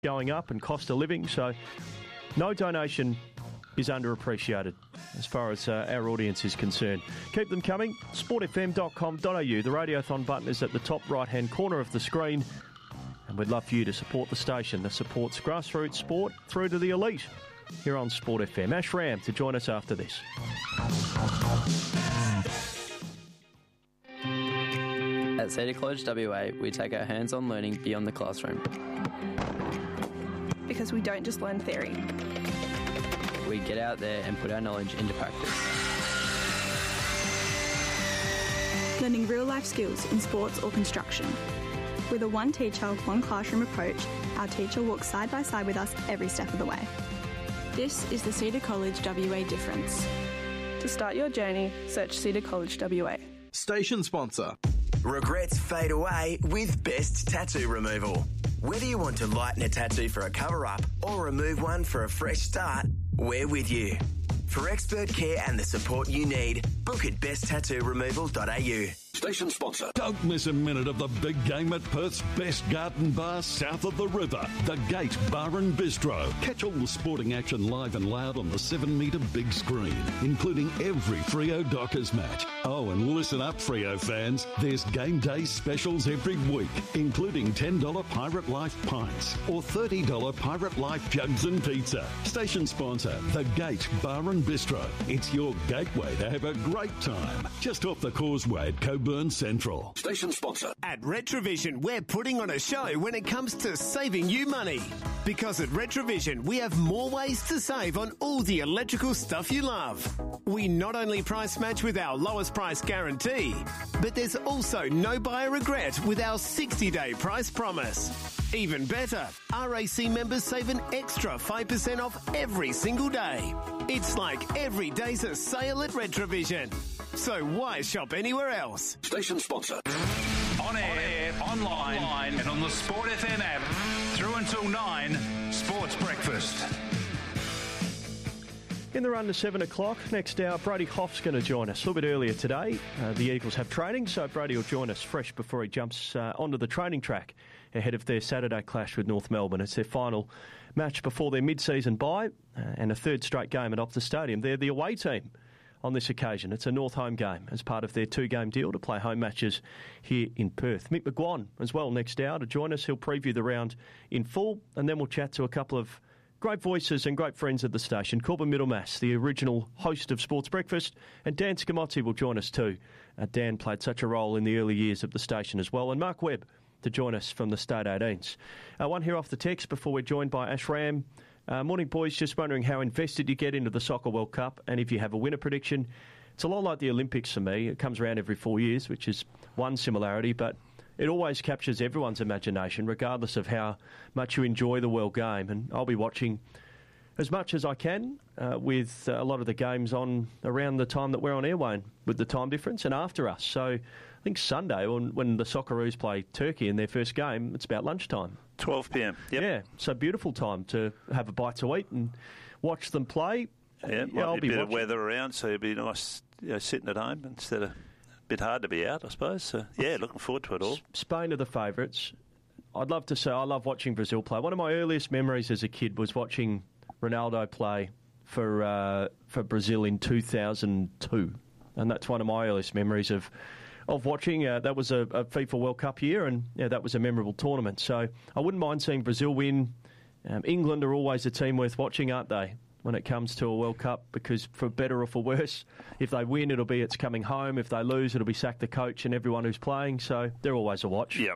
going up and cost of living, so no donation is underappreciated as far as our audience is concerned. Keep them coming. sportfm.com.au. The Radiothon button is at the top right-hand corner of the screen, and we'd love for you to support the station that supports grassroots sport through to the elite here on Sport FM. Ash Ram to join us after this. At Cedar College WA, we take our hands-on learning beyond the classroom. Because we don't just learn theory. We get out there and put our knowledge into practice. Learning real-life skills in sports or construction. With a one teacher, one classroom approach, our teacher walks side by side with us every step of the way. This is the Cedar College WA difference. To start your journey, search Cedar College WA. Station sponsor. Regrets fade away with Best Tattoo Removal. Whether you want to lighten a tattoo for a cover-up or remove one for a fresh start, we're with you. For expert care and the support you need, book at besttattooremoval.au. Station sponsor. Don't miss a minute of the big game at Perth's best garden bar south of the river, the Gate Bar and Bistro. Catch all the sporting action live and loud on the 7-metre big screen, including every Freo Dockers match. Oh, and listen up, Freo fans. There's game day specials every week, including $10 Pirate Life pints or $30 Pirate Life jugs and pizza. Station sponsor, the Gate Bar and Bistro. It's your gateway to have a great time. Just off the causeway at Coburn Central. Station sponsor. At Retrovision, we're putting on a show when it comes to saving you money. Because at Retrovision, we have more ways to save on all the electrical stuff you love. We not only price match with our lowest price guarantee, but there's also no buyer regret with our 60-day price promise. Even better, RAC members save an extra 5% off every single day. It's like every day's a sale at Retrovision. So why shop anywhere else? Station sponsor. On air, online, and on the Sport FM app. Through until 9, Sports Breakfast. In the run to 7 o'clock, next hour, Brady Hoff's going to join us a little bit earlier today. The Eagles have training, so Brady will join us fresh before he jumps onto the training track ahead of their Saturday clash with North Melbourne. It's their final match before their mid-season bye and a third straight game at Optus Stadium. They're the away team on this occasion. It's a North home game as part of their 2-game deal to play home matches here in Perth. Mick McGuan as well next hour to join us. He'll preview the round in full, and then we'll chat to a couple of great voices and great friends at the station. Corbin Middlemass, the original host of Sports Breakfast, and Dan Scamozzi will join us too. Dan played such a role in the early years of the station as well. And Mark Webb to join us from the State 18s. One here off the text before we're joined by Ash Ram. Morning, boys. Just wondering how invested you get into the Soccer World Cup and if you have a winner prediction. It's a lot like the Olympics for me. It comes around every 4 years, which is one similarity, but it always captures everyone's imagination, regardless of how much you enjoy the World Game. And I'll be watching as much as I can with a lot of the games on around the time that we're on air, Wayne, with the time difference, and after us. So I think Sunday, when the Socceroos play Turkey in their first game, it's about lunchtime. 12 p.m. Yep. Yeah, so beautiful time to have a bite to eat and watch them play. Yeah, I'll be a bit watching. of weather around, so it'd be nice sitting at home instead of... Bit hard to be out, I suppose. So, yeah, looking forward to it all. Spain are the favourites. I'd love to say I love watching Brazil play. One of my earliest memories as a kid was watching Ronaldo play for Brazil in 2002, and that's one of my earliest memories of watching. That was a FIFA World Cup year, and that was a memorable tournament. So I wouldn't mind seeing Brazil win. England are always a team worth watching, aren't they, when it comes to a World Cup, because for better or for worse, if they win, it'll be it's coming home. If they lose, it'll be sack the coach and everyone who's playing. So they're always a watch. Yeah.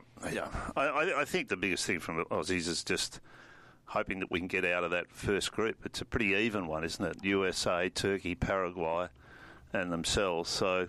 I think the biggest thing from the Aussies is just hoping that we can get out of that first group. It's a pretty even one, isn't it? USA, Turkey, Paraguay, and themselves. So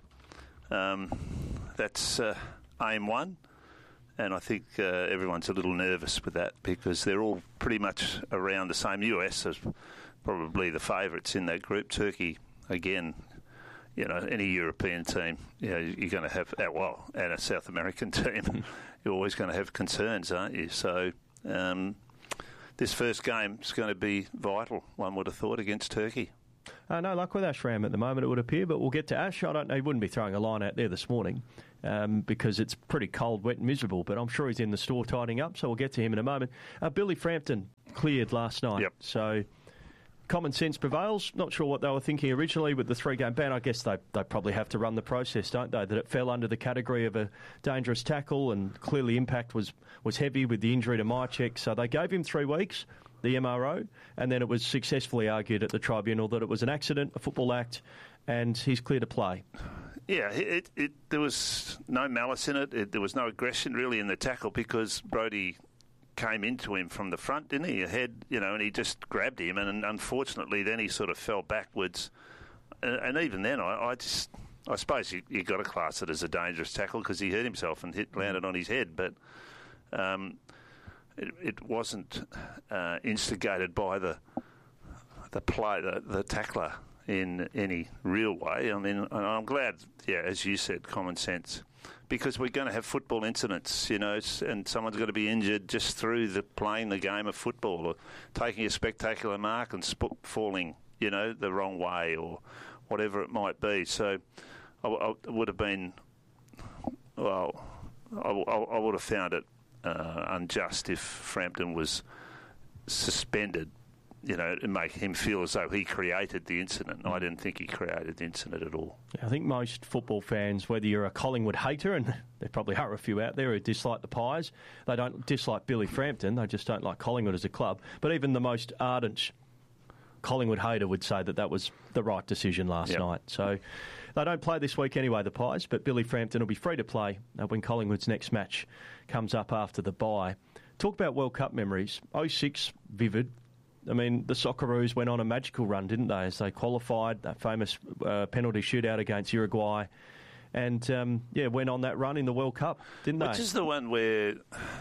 that's aim one. And I think everyone's a little nervous with that because they're all pretty much around the same. US is probably the favourites in that group. Turkey, again, any European team, you're going to have, and a South American team, you're always going to have concerns, aren't you? So this first game is going to be vital, one would have thought, against Turkey. No luck with Ashram at the moment, it would appear, but we'll get to Ash. I don't know, he wouldn't be throwing a line out there this morning because it's pretty cold, wet and miserable, but I'm sure he's in the store tidying up, so we'll get to him in a moment. Billy Frampton cleared last night, so common sense prevails. Not sure what they were thinking originally with the 3-game ban. I guess they probably have to run the process, don't they, that it fell under the category of a dangerous tackle, and clearly impact was heavy with the injury to Mychek, so they gave him 3 weeks, the MRO, and then it was successfully argued at the tribunal that it was an accident, a football act, and he's clear to play. Yeah, there was no malice in it. There was no aggression really in the tackle because Brodie came into him from the front, didn't he? Ahead, and he just grabbed him, and unfortunately then he sort of fell backwards. And even then, I suppose you got to class it as a dangerous tackle because he hurt himself and landed on his head, but it wasn't instigated by the tackler in any real way. I mean, I'm glad, as you said, common sense, because we're going to have football incidents, and someone's got to be injured just through playing the game of football or taking a spectacular mark and falling, the wrong way or whatever it might be. So I would have been, I would have found it unjust if Frampton was suspended, and make him feel as though he created the incident. I didn't think he created the incident at all. I think most football fans, whether you're a Collingwood hater, and there probably are a few out there who dislike the Pies, they don't dislike Billy Frampton, they just don't like Collingwood as a club. But even the most ardent Collingwood hater would say that was the right decision last night. So they don't play this week anyway, the Pies, but Billy Frampton will be free to play when Collingwood's next match comes up after the bye. Talk about World Cup memories. 06, vivid. I mean, the Socceroos went on a magical run, didn't they, as they qualified, that famous penalty shootout against Uruguay, and, went on that run in the World Cup, didn't they? Which is the one where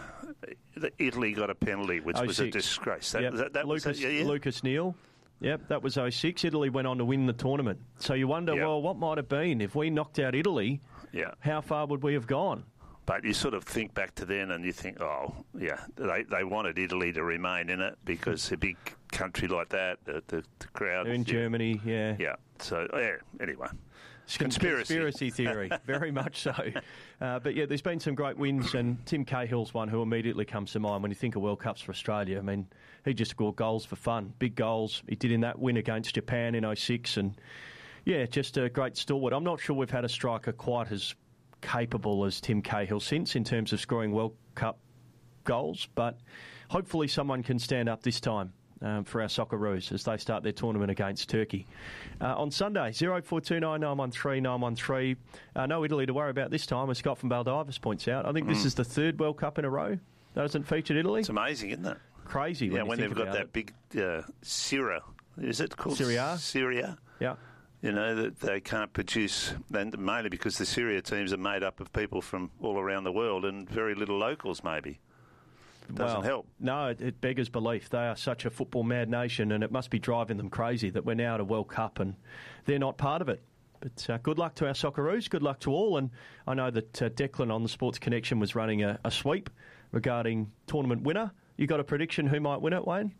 Italy got a penalty, which 06. Was a disgrace. That Lucas Neal. Yep, that was 06. Italy went on to win the tournament. So you wonder, well, what might have been? If we knocked out Italy, how far would we have gone? But you sort of think back to then and you think, they wanted Italy to remain in it because a big country like that, the crowd. They're in Germany, Yeah, so, anyway. Conspiracy theory, very much so. But there's been some great wins, and Tim Cahill's one who immediately comes to mind when you think of World Cups for Australia. I mean, he just scored goals for fun, big goals. He did in that win against Japan in 06, and, just a great stalwart. I'm not sure we've had a striker quite as capable as Tim Cahill since in terms of scoring World Cup goals, but hopefully someone can stand up this time for our Socceroos as they start their tournament against Turkey. On Sunday, 0429 913 913. No Italy to worry about this time, as Scott from Baldivis points out. I think this is the 3rd World Cup in a row that hasn't featured Italy. It's amazing, isn't it? Crazy. When they've got that big Syria. Is it called Syria? Yeah. That they can't produce, and mainly because the Syria teams are made up of people from all around the world and very little locals, maybe. Doesn't help. No, it beggars belief. They are such a football-mad nation, and it must be driving them crazy that we're now at a World Cup and they're not part of it. But good luck to our Socceroos, good luck to all. And I know that Declan on the Sports Connection was running a sweep regarding tournament winner. You got a prediction who might win it, Wayne?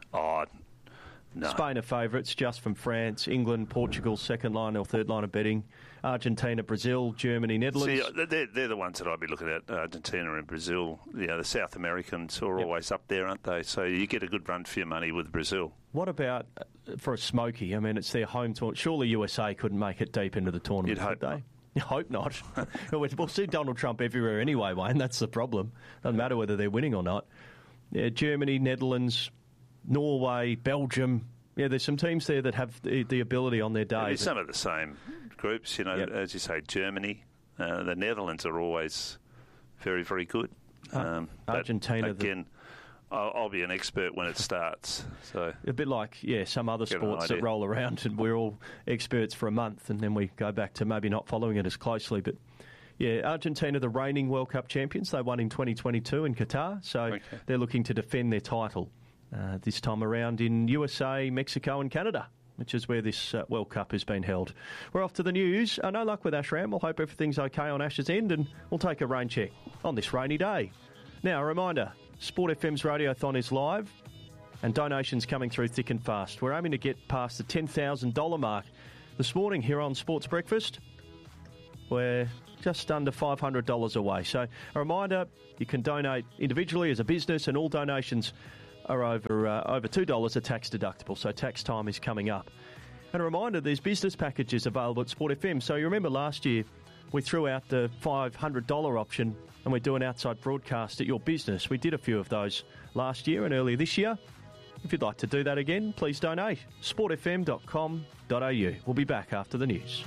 No. Spain are favourites, just from France, England, Portugal, second line or third line of betting, Argentina, Brazil, Germany, Netherlands. See, they're the ones that I'd be looking at, Argentina and Brazil. The South Americans are always up there, aren't they? So you get a good run for your money with Brazil. What about for a smoky? I mean, it's their home tournament. Surely USA couldn't make it deep into the tournament, could they? You hope not. We'll see Donald Trump everywhere anyway, Wayne. That's the problem. Doesn't matter whether they're winning or not. Germany, Netherlands, Norway, Belgium. There's some teams there that have the ability on their day. There's some of the same groups, as you say, Germany. The Netherlands are always very, very good. Argentina. Again, I'll be an expert when it starts. So a bit like, some other sports that roll around and we're all experts for a month and then we go back to maybe not following it as closely. But, Argentina, the reigning World Cup champions. They won in 2022 in Qatar, so they're looking to defend their title. This time around in USA, Mexico and Canada, which is where this World Cup has been held. We're off to the news. No luck with Ashram. We'll hope everything's okay on Ash's end, and we'll take a rain check on this rainy day. Now, a reminder, Sport FM's Radiothon is live. and donations coming through thick and fast. We're aiming to get past the $10,000 mark. This morning here on Sports Breakfast, we're just under $500 away. So a reminder, you can donate individually as a business, and all donations are over $2 are tax deductible, so tax time is coming up. And a reminder, there's business packages available at Sport FM. So you remember last year we threw out the $500 option, and we're doing outside broadcast at your business. We did a few of those last year and earlier this year. If you'd like to do that again, please donate. sportfm.com.au. We'll be back after the news.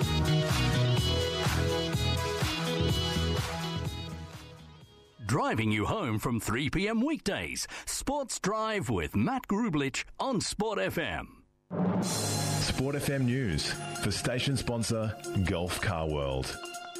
Driving you home from 3 p.m. weekdays. Sports Drive with Matt Grublich on Sport FM. Sport FM News for station sponsor Gulf Car World.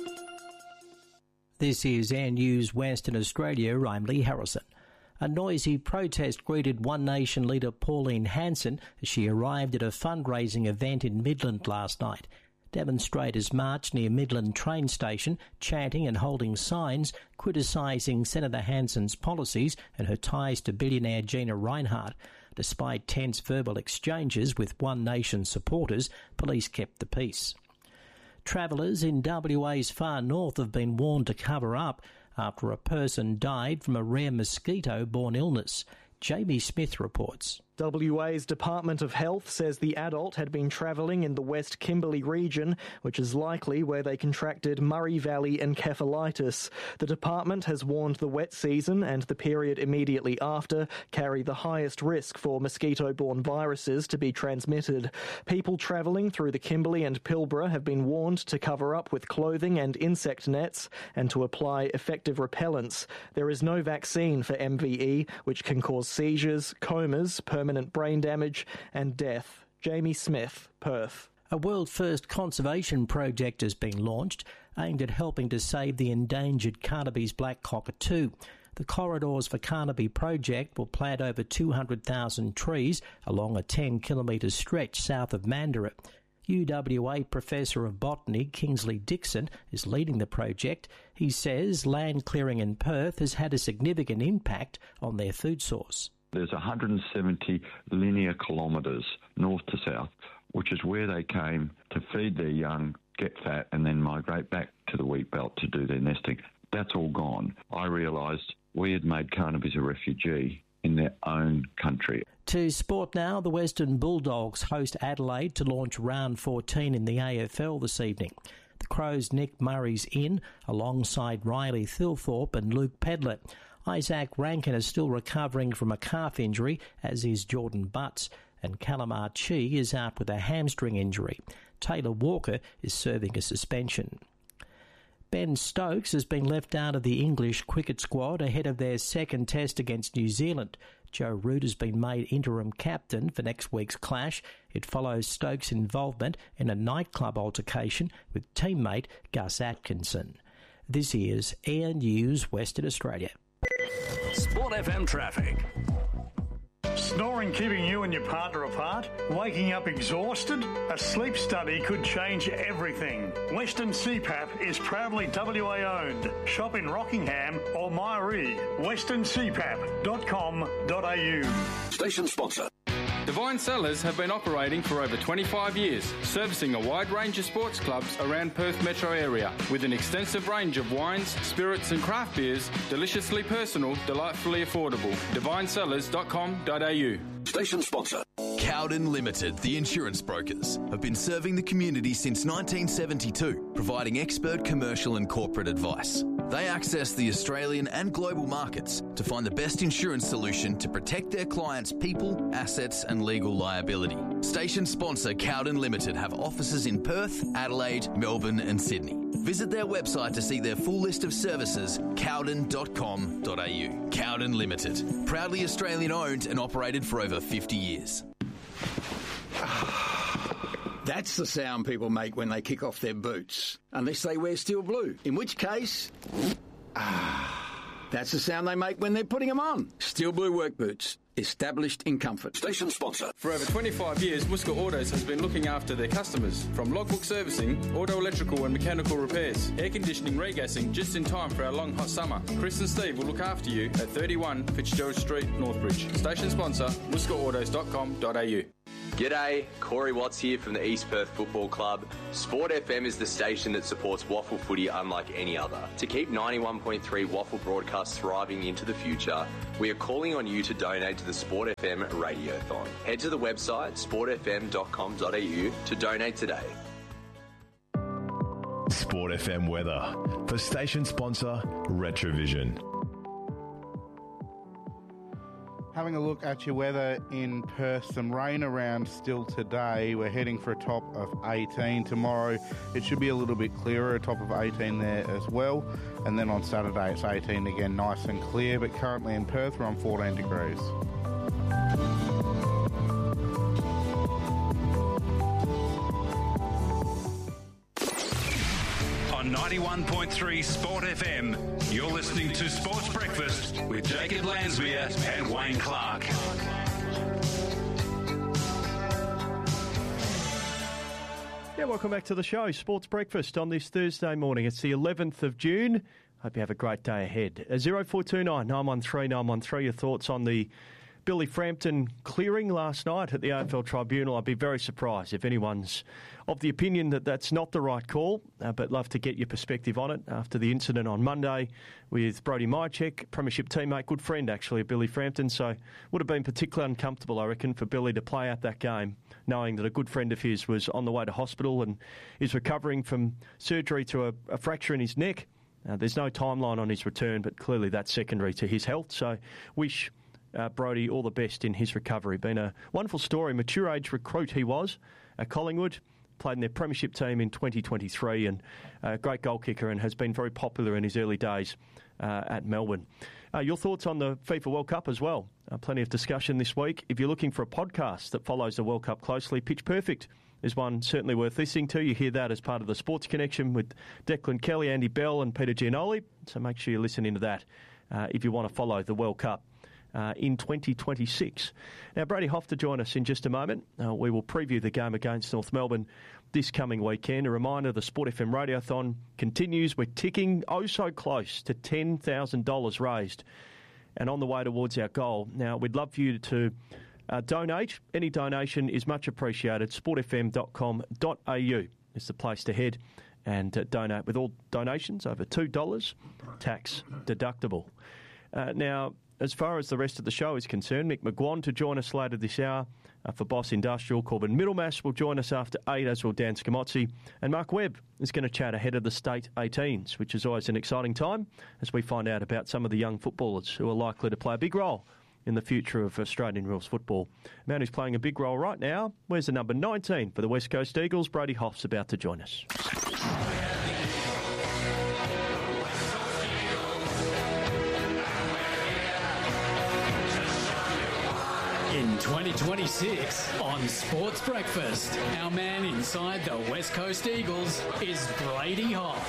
This is Air News Western Australia. I'm Lee Harrison. A noisy protest greeted One Nation leader Pauline Hanson as she arrived at a fundraising event in Midland last night. Demonstrators marched near Midland train station, chanting and holding signs criticising Senator Hanson's policies and her ties to billionaire Gina Rinehart. Despite tense verbal exchanges with One Nation supporters, police kept the peace. Travellers in WA's far north have been warned to cover up after a person died from a rare mosquito-borne illness. Jamie Smith reports. WA's Department of Health says the adult had been travelling in the West Kimberley region, which is likely where they contracted Murray Valley encephalitis. The department has warned the wet season and the period immediately after carry the highest risk for mosquito-borne viruses to be transmitted. People travelling through the Kimberley and Pilbara have been warned to cover up with clothing and insect nets and to apply effective repellents. There is no vaccine for MVE, which can cause seizures, comas, permanent brain damage and death. Jamie Smith, Perth. A world-first conservation project has been launched aimed at helping to save the endangered Carnaby's black cockatoo. The Corridors for Carnaby project will plant over 200,000 trees along a 10-kilometre stretch south of Mandurah. UWA Professor of Botany Kingsley Dixon is leading the project. He says land clearing in Perth has had a significant impact on their food source. There's 170 linear kilometres north to south, which is where they came to feed their young, get fat, and then migrate back to the wheat belt to do their nesting. That's all gone. I realised we had made Carnaby's a refugee in their own country. To sport now, the Western Bulldogs host Adelaide to launch round 14 in the AFL this evening. The Crows' Nick Murray's in, alongside Riley Thilthorpe and Luke Pedler. Isaac Rankin is still recovering from a calf injury, as is Jordan Butts, and Callum Archie is out with a hamstring injury. Taylor Walker is serving a suspension. Ben Stokes has been left out of the English cricket squad ahead of their second test against New Zealand. Joe Root has been made interim captain for next week's clash. It follows Stokes' involvement in a nightclub altercation with teammate Gus Atkinson. This is Air News Western Australia. Sport FM traffic. Snoring keeping you and your partner apart? Waking up exhausted? A sleep study could change everything. Western CPAP is proudly WA owned. Shop in Rockingham or Myree. westerncpap.com.au. Station sponsor. Divine Cellars have been operating for over 25 years, servicing a wide range of sports clubs around Perth metro area, with an extensive range of wines, spirits and craft beers, deliciously personal, delightfully affordable. DivineCellars.com.au. Station sponsor. Cowden Limited, the insurance brokers, have been serving the community since 1972, providing expert commercial and corporate advice. They access the Australian and global markets to find the best insurance solution to protect their clients' people, assets and legal liability. Station sponsor Cowden Limited have offices in Perth, Adelaide, Melbourne and Sydney. Visit their website to see their full list of services, cowden.com.au. Cowden Limited, proudly Australian owned and operated for over 50 years. That's the sound people make when they kick off their boots, unless they wear steel blue, in which case, that's the sound they make when they're putting them on. Steel blue work boots. established in comfort. Station sponsor. For over 25 years, Muska Autos has been looking after their customers. From logbook servicing, auto electrical and mechanical repairs, air conditioning, regassing, just in time for our long hot summer. Chris and Steve will look after you at 31 Fitzgerald Street, Northbridge. Station sponsor, muskaautos.com.au. G'day, Corey Watts here from the East Perth Football Club. Sport FM is the station that supports Waffle footy unlike any other. To keep 91.3 Waffle broadcasts thriving into the future, we are calling on you to donate to the Sport FM Radiothon. Head to the website sportfm.com.au to donate today. Sport FM weather for station sponsor Retrovision. Having a look at your weather in Perth, some rain around still today. We're heading for a top of 18 tomorrow. It should be a little bit clearer, a top of 18 there as well. And then on Saturday it's 18 again, nice and clear. But currently in Perth we're on 14 degrees. On 91.3 Sport FM, you're listening to Sports Breakfast with Jacob Lansmere and Wayne Clark. Yeah, welcome back to the show, Sports Breakfast on this Thursday morning. It's the 11th of June. Hope you have a great day ahead. 0429 913 913, your thoughts on the Billy Frampton clearing last night at the AFL Tribunal. I'd be very surprised if anyone's of the opinion that that's not the right call, but love to get your perspective on it after the incident on Monday with Brodie Mihocek, premiership teammate, good friend actually of Billy Frampton, so would have been particularly uncomfortable, I reckon, for Billy to play out that game, knowing that a good friend of his was on the way to hospital and is recovering from surgery to a fracture in his neck. There's no timeline on his return, but clearly that's secondary to his health, so wish Brodie all the best in his recovery. Been a wonderful story, mature age recruit he was at Collingwood, played in their premiership team in 2023 and a great goal kicker and has been very popular in his early days at Melbourne. Your thoughts on the FIFA World Cup as well. Plenty of discussion this week. If you're looking for a podcast that follows the World Cup closely, Pitch Perfect is one certainly worth listening to. You hear that as part of the Sports Connection with Declan Kelly, Andy Bell and Peter Giannoli, so make sure you listen into that if you want to follow the World Cup in 2026. Now, Brady Hoff to join us in just a moment. We will preview the game against North Melbourne this coming weekend. A reminder, the Sport FM Radiothon continues. We're ticking so close to $10,000 raised and on the way towards our goal. Now, we'd love for you to donate. Any donation is much appreciated. sportfm.com.au is the place to head and donate, with all donations over $2 tax deductible. Now, as far as the rest of the show is concerned, Mick McGuan to join us later this hour for Boss Industrial. Corbin Middlemass will join us after 8, as will Dan Scamozzi. And Mark Webb is going to chat ahead of the State 18s, which is always an exciting time as we find out about some of the young footballers who are likely to play a big role in the future of Australian rules football. A man who's playing a big role right now, where's the number 19 for the West Coast Eagles? Brady Hoff's about to join us. In 2026 on Sports Breakfast, our man inside the West Coast Eagles is Brady Hoff.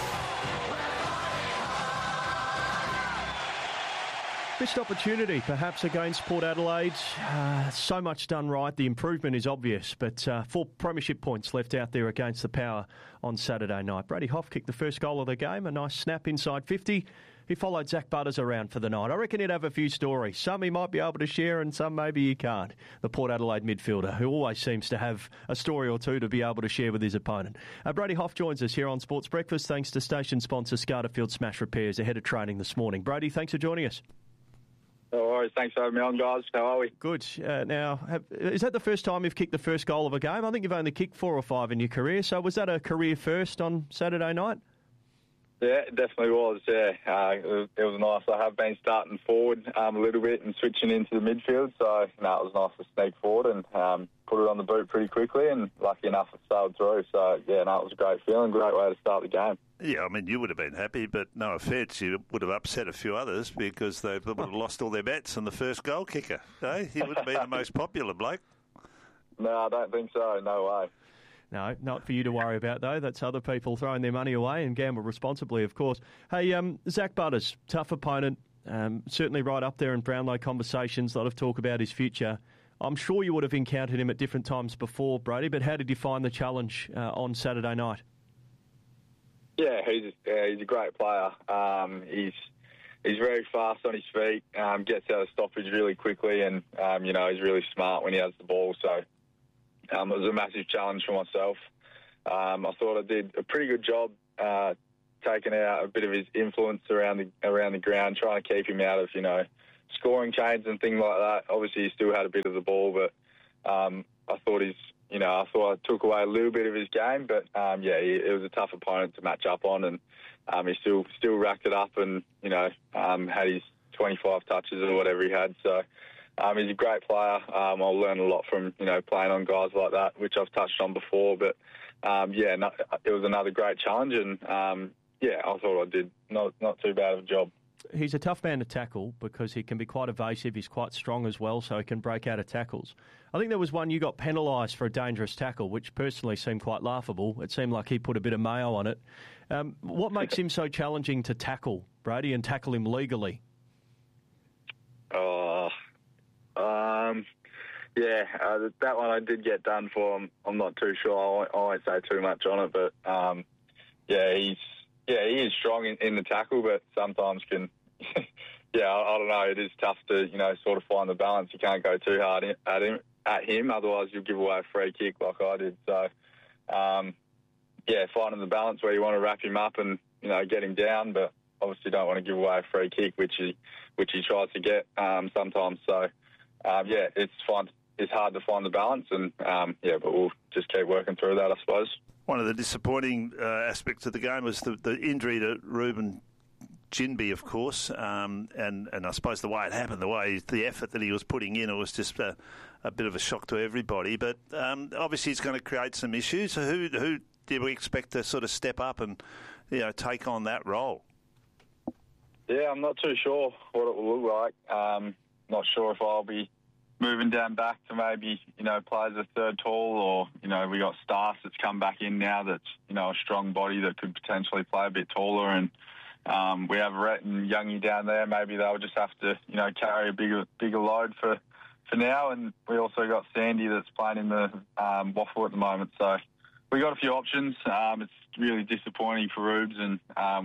Missed opportunity, perhaps, against Port Adelaide. So much done right. The improvement is obvious, but 4 premiership points left out there against the Power on Saturday night. Brady Hoff kicked the first goal of the game, a nice snap inside 50. He followed Zach Butters around for the night. I reckon he'd have a few stories. Some he might be able to share and some maybe he can't. The Port Adelaide midfielder, who always seems to have a story or two to be able to share with his opponent. Brady Hoff joins us here on Sports Breakfast, thanks to station sponsor Scardfield Smash Repairs ahead of training this morning. Brady, thanks for joining us. No worries. Thanks for having me on, guys. How are we? Good. Now, is that the first time you've kicked the first goal of a game? I think you've only kicked 4 or 5 in your career. So was that a career first on Saturday night? Yeah, it definitely was, yeah. It was nice. I have been starting forward a little bit and switching into the midfield, so it was nice to sneak forward and put it on the boot pretty quickly, and lucky enough it sailed through. So, yeah, it was a great feeling, great way to start the game. Yeah, I mean, you would have been happy, but no offence, you would have upset a few others because they would have lost all their bets on the first goal kicker. Eh? He would have been the most popular bloke. No, I don't think so. No way. No, not for you to worry about, though. That's other people throwing their money away and gamble responsibly, of course. Hey, Zach Butters, tough opponent, Certainly right up there in Brownlow conversations, a lot of talk about his future. I'm sure you would have encountered him at different times before, Brody, but how did you find the challenge on Saturday night? Yeah, he's a great player. He's very fast on his feet, gets out of stoppage really quickly, and, he's really smart when he has the ball. So it was a massive challenge for myself. I thought I did a pretty good job taking out a bit of his influence around the ground, trying to keep him out of, scoring chains and things like that. Obviously, he still had a bit of the ball, but I thought I took away a little bit of his game. But, it was a tough opponent to match up on, and he still racked it up and, had his 25 touches or whatever he had. So he's a great player. I'll learn a lot from, playing on guys like that, which I've touched on before. But, it was another great challenge, and, I thought I did not too bad of a job. He's a tough man to tackle because he can be quite evasive. He's quite strong as well, so he can break out of tackles. I think there was one you got penalised for a dangerous tackle, which personally seemed quite laughable. It seemed like he put a bit of mayo on it. What makes him so challenging to tackle, Brady, and tackle him legally? That one I did get done for. I'm not too sure. I won't say too much on it, but he is strong in the tackle, but sometimes can, I don't know. It is tough to, sort of find the balance. You can't go too hard at him, otherwise you'll give away a free kick like I did. So, finding the balance where you want to wrap him up and, get him down, but obviously don't want to give away a free kick, which he tries to get sometimes. So, it's hard to find the balance, and but we'll just keep working through that, I suppose. One of the disappointing aspects of the game was the injury to Ruben Ginbey, of course, and I suppose the way it happened, the effort that he was putting in, it was just a bit of a shock to everybody. But obviously, it's going to create some issues. So who do we expect to sort of step up and take on that role? Yeah, I'm not too sure what it will look like. Not sure if I'll be moving down back to maybe, play as a third tall, or, we got Starks that's come back in now that's, a strong body that could potentially play a bit taller. And we have Rhett and Youngie down there. Maybe they'll just have to, carry a bigger load for now. And we also got Sandy that's playing in the waffle at the moment. So we got a few options. It's really disappointing for Rubes, and,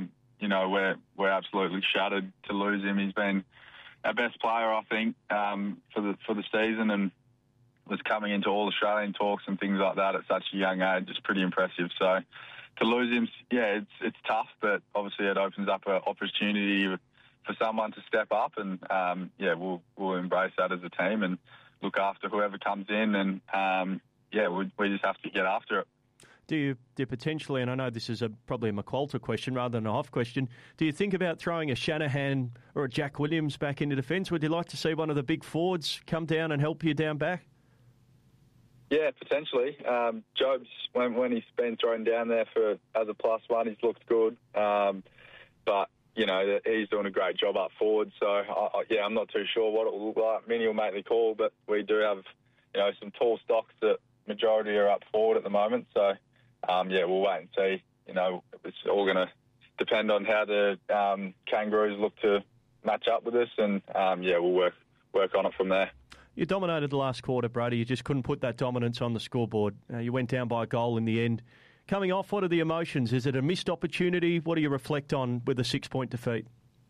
we're absolutely shattered to lose him. He's been our best player, I think, for the season, and was coming into all Australian talks and things like that at such a young age. It's pretty impressive. So to lose him, it's tough, but obviously it opens up an opportunity for someone to step up, and we'll embrace that as a team and look after whoever comes in, and we just have to get after it. Do you potentially, and I know this is probably a McQualter question rather than a Hoff question, do you think about throwing a Shanahan or a Jack Williams back into defence? Would you like to see one of the big forwards come down and help you down back? Yeah, potentially. Jobs, when he's been thrown down there as a +1, he's looked good. But, he's doing a great job up forward. So, I'm not too sure what it will look like. Minnie will make the call, but we do have, some tall stocks that majority are up forward at the moment. So, we'll wait and see. It's all going to depend on how the Kangaroos look to match up with us, and we'll work on it from there. You dominated the last quarter, Brady. You just couldn't put that dominance on the scoreboard. You went down by a goal in the end. Coming off, what are the emotions? Is it a missed opportunity? What do you reflect on with a 6-point defeat?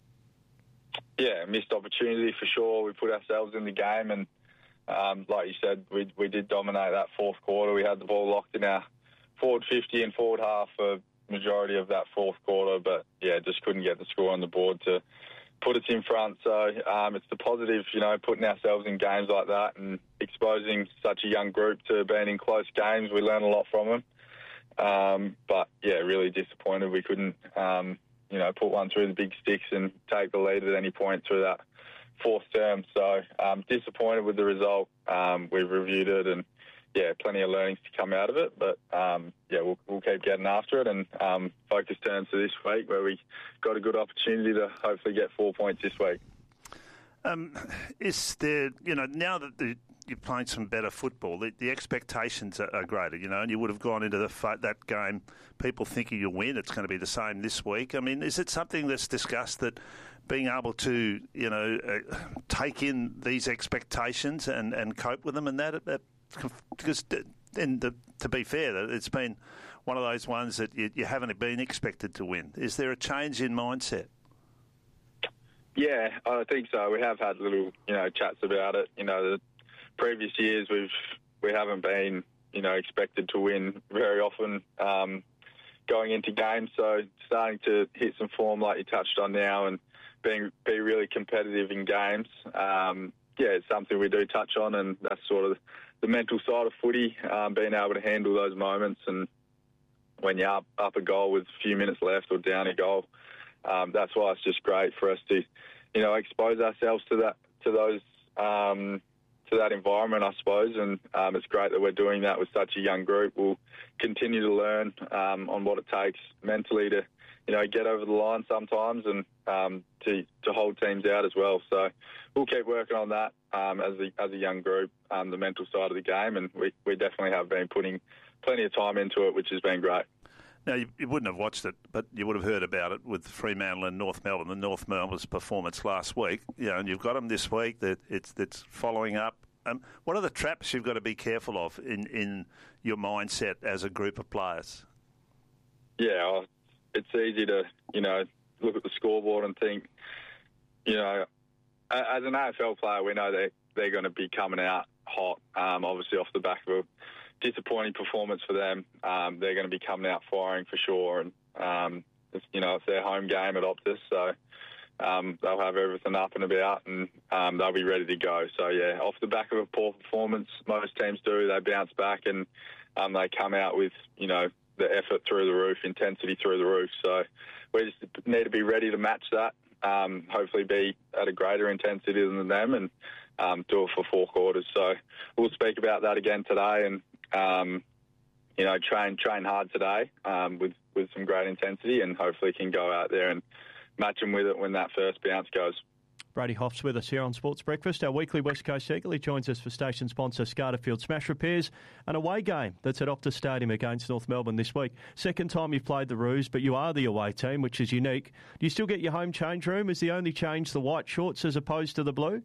Yeah, missed opportunity for sure. We put ourselves in the game, and like you said, we did dominate that fourth quarter. We had the ball locked in our forward 50 and forward half for majority of that fourth quarter, but just couldn't get the score on the board to put us in front. So it's the positive, putting ourselves in games like that and exposing such a young group to being in close games. We learn a lot from them. But really disappointed we couldn't, put one through the big sticks and take the lead at any point through that fourth term. So disappointed with the result. We've reviewed it, and plenty of learnings to come out of it. But we'll keep getting after it, and focus turns to this week where we got a good opportunity to hopefully get 4 points this week. Is there, now that you're playing some better football, the expectations are greater, and you would have gone into that game people thinking you'll win. It's going to be the same this week. I mean, is it something that's discussed that being able to, take in these expectations and cope with them, and because to be fair, it's been one of those ones that you haven't been expected to win. Is there a change in mindset? Yeah, I think so. We have had little, chats about it. The previous years we haven't been, expected to win very often going into games. So starting to hit some form like you touched on now and be really competitive in games. It's something we do touch on, and that's sort of the mental side of footy, being able to handle those moments. And when you're up a goal with a few minutes left or down a goal, that's why it's just great for us to, expose ourselves to that environment, I suppose. And it's great that we're doing that with such a young group. We'll continue to learn on what it takes mentally to, get over the line sometimes and to hold teams out as well. So we'll keep working on that as a young group, the mental side of the game, and we definitely have been putting plenty of time into it, which has been great. Now, you wouldn't have watched it, but you would have heard about it with Fremantle and North Melbourne, the North Melbourne's performance last week. And you've got them this week. It's following up. What are the traps you've got to be careful of in your mindset as a group of players? Yeah, it's easy to, look at the scoreboard and think, as an AFL player, we know that they're going to be coming out hot, obviously off the back of a disappointing performance for them. They're going to be coming out firing for sure, and it's their home game at Optus, so they'll have everything up and about, and they'll be ready to go. So yeah, off the back of a poor performance, most teams do. They bounce back and they come out with the effort through the roof, intensity through the roof. So we just need to be ready to match that. Hopefully, be at a greater intensity than them, and do it for 4 quarters. So we'll speak about that again today, and train hard today with some great intensity, and hopefully can go out there and match them with it when that first bounce goes. Brady Hoff's with us here on Sports Breakfast, our weekly West Coast Eagle. He joins us for station sponsor Scarterfield Smash Repairs, an away game that's at Optus Stadium against North Melbourne this week. Second time you've played the Roos, but you are the away team, which is unique. Do you still get your home change room? Is the only change the white shorts as opposed to the blue?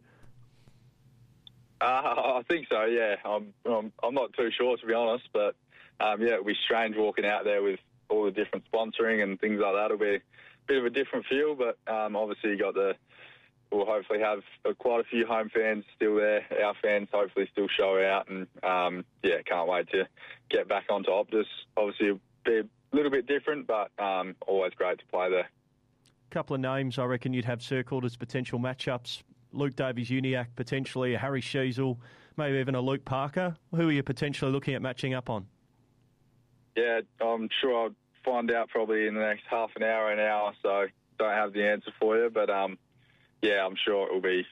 I think so, yeah. I'm not too sure, to be honest, but it'll be strange walking out there with all the different sponsoring and things like that. It'll be a bit of a different feel, but obviously we'll hopefully have quite a few home fans still there. Our fans hopefully still show out, and can't wait to get back onto Optus. Obviously, it'll be a little bit different, but always great to play there. A couple of names I reckon you'd have circled as potential matchups. Luke Davies-Uniacke, potentially a Harry Sheezel, maybe even a Luke Parker. Who are you potentially looking at matching up on? Yeah, I'm sure I'll find out probably in the next half an hour, so don't have the answer for you. But, I'm sure it will be,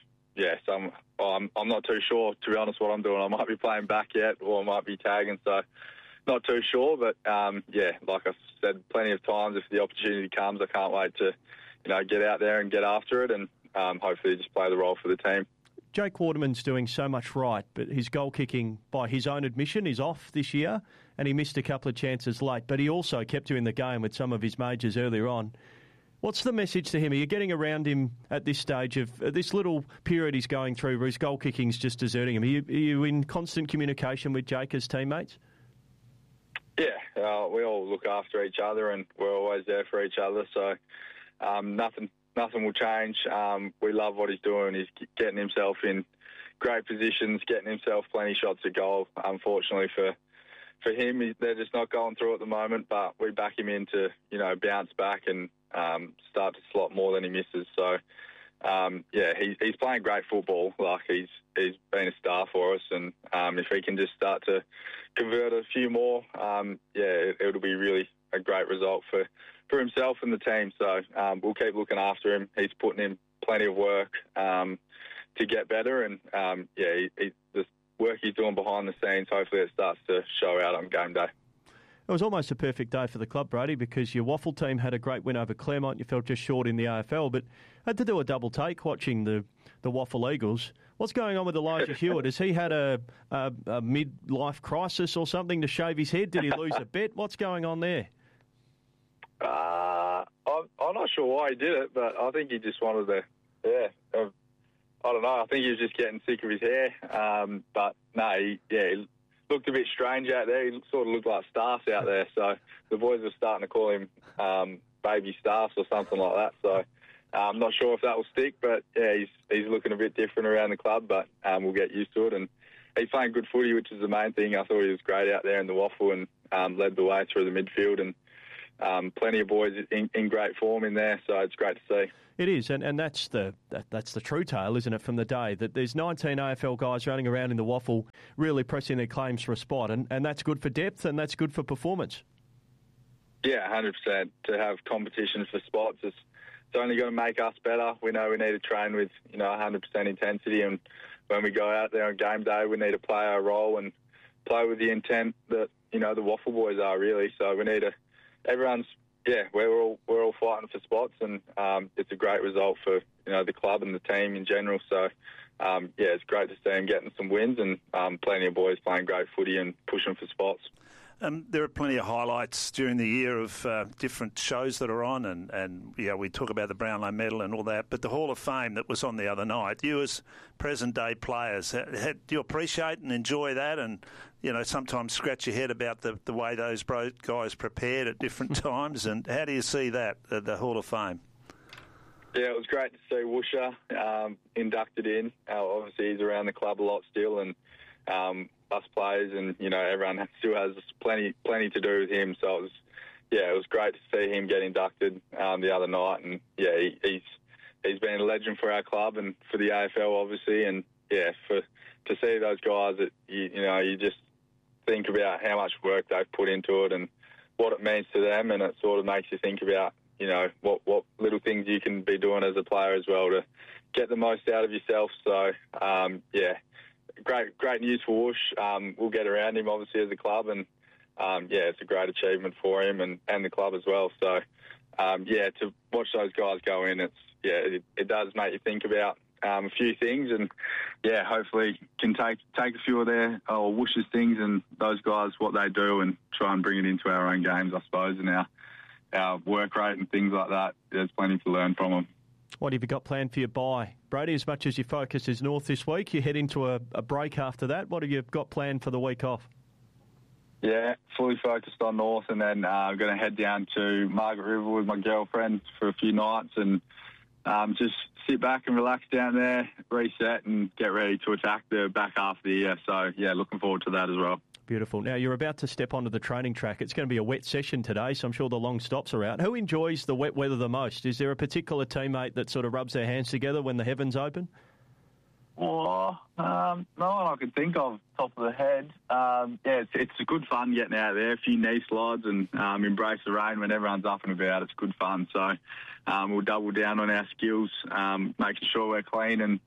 I'm not too sure, to be honest, what I'm doing. I might be playing back yet, or I might be tagging, so not too sure. But, like I said plenty of times, if the opportunity comes, I can't wait to, get out there and get after it, and hopefully just play the role for the team. Jake Waterman's doing so much right, but his goal kicking, by his own admission, is off this year, and he missed a couple of chances late, but he also kept you in the game with some of his majors earlier on. What's the message to him? Are you getting around him at this stage of this little period he's going through where his goal kicking's just deserting him? Are you in constant communication with Jake as teammates? Yeah, we all look after each other, and we're always there for each other, so nothing will change. We love what he's doing. He's getting himself in great positions, getting himself plenty of shots at goal. Unfortunately for him, they're just not going through at the moment, but we back him in to, bounce back and start to slot more than he misses. So, he's playing great football. Like, he's been a star for us, and if he can just start to convert a few more, it'll be really a great result for himself and the team. So we'll keep looking after him. He's putting in plenty of work to get better, and the work he's doing behind the scenes, hopefully it starts to show out on game day. It was almost a perfect day for the club, Brady, because your Waffle team had a great win over Claremont. You fell just short in the AFL, but had to do a double take watching the Waffle Eagles. What's going on with Elijah Hewitt? Has he had a midlife crisis or something to shave his head? Did he lose a bet? What's going on there? I I'm not sure why he did it, but I think he just wanted to, I don't know. I think he was just getting sick of his hair. But no, he looked a bit strange out there. He sort of looked like Staffs out there. So the boys were starting to call him Baby Staffs or something like that. So I'm not sure if that will stick, but yeah, he's looking a bit different around the club, but we'll get used to it. And he's playing good footy, which is the main thing. I thought he was great out there in the waffle and led the way through the midfield, and plenty of boys in great form in there, so it's great to see. It is, and that's the true tale, isn't it, from the day, that there's 19 AFL guys running around in the waffle really pressing their claims for a spot, and that's good for depth and that's good for performance. Yeah, 100%. To have competition for spots, it's only going to make us better. We know we need to train with 100% intensity, and when we go out there on game day, we need to play our role and play with the intent that the waffle boys are, really. So we need to. We're all fighting for spots, and it's a great result for the club and the team in general. So it's great to see them getting some wins, and plenty of boys playing great footy and pushing for spots. There are plenty of highlights during the year of different shows that are on, and we talk about the Brownlow Medal and all that, but the Hall of Fame that was on the other night, you as present-day players, do you appreciate and enjoy that, and sometimes scratch your head about the way those guys prepared at different times, and how do you see that, the Hall of Fame? Yeah, it was great to see Woosha inducted in. Obviously, he's around the club a lot still, and us players and everyone still has plenty to do with him. So it was great to see him get inducted the other night, and he's been a legend for our club and for the AFL obviously, and to see those guys that you just think about how much work they've put into it and what it means to them, and it sort of makes you think about what little things you can be doing as a player as well to get the most out of yourself. So Great news for Whoosh. We'll get around him, obviously, as a club, and it's a great achievement for him and the club as well. So, to watch those guys go in, it does make you think about a few things, and hopefully can take a few of their Whoosh's things and those guys what they do and try and bring it into our own games, I suppose, and our work rate and things like that. There's plenty to learn from them. What have you got planned for your bye, Brady? As much as your focus is north this week, you head into a break after that. What have you got planned for the week off? Yeah, fully focused on north, and then I'm going to head down to Margaret River with my girlfriend for a few nights and just sit back and relax down there, reset and get ready to attack the back half of the year. So, looking forward to that as well. Beautiful. Now, you're about to step onto the training track. It's going to be a wet session today, so I'm sure the long stops are out. Who enjoys the wet weather the most? Is there a particular teammate that sort of rubs their hands together when the heavens open? No one I can think of top of the head. It's good fun getting out there, a few knee slides and embrace the rain when everyone's up and about. It's good fun. So we'll double down on our skills, making sure we're clean and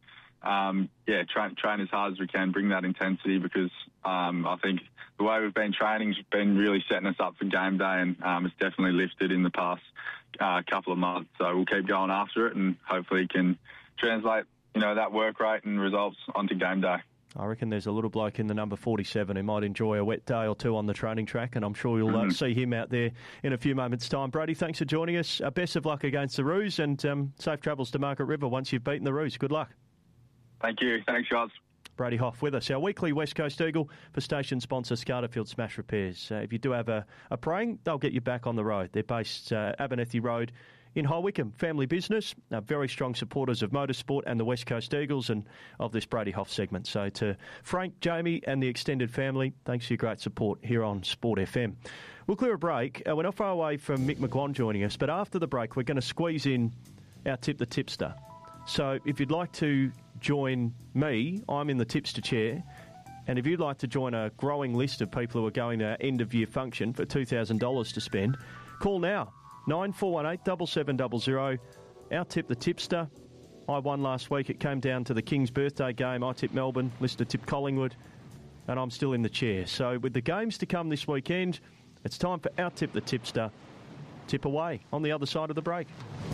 train as hard as we can, bring that intensity because I think the way we've been training has been really setting us up for game day, and it's definitely lifted in the past couple of months. So we'll keep going after it and hopefully can translate that work rate and results onto game day. I reckon there's a little bloke in the number 47 who might enjoy a wet day or two on the training track, and I'm sure you'll see him out there in a few moments' time. Brady, thanks for joining us. Best of luck against the Roos, and safe travels to Margaret River once you've beaten the Roos. Good luck. Thank you. Thanks, guys. Brady Hoff with us, our weekly West Coast Eagle for station sponsor Scarterfield Smash Repairs. If you do have a praying, they'll get you back on the road. They're based Abernethy Road in High Wycombe. Family business, very strong supporters of motorsport and the West Coast Eagles and of this Brady Hoff segment. So to Frank, Jamie and the extended family, thanks for your great support here on Sport FM. We'll clear a break. We're not far away from Mick McGuan joining us, but after the break we're going to squeeze in our Tip the Tipster. So if you'd like to join me, I'm in the Tipster chair, and if you'd like to join a growing list of people who are going to our end-of-year function for $2,000 to spend, call now, 9418 7700. Our Tip the Tipster. I won last week. It came down to the King's birthday game. I tipped Melbourne, Lister tipped Collingwood, and I'm still in the chair. So with the games to come this weekend, it's time for Our Tip the Tipster. Tip away on the other side of the break.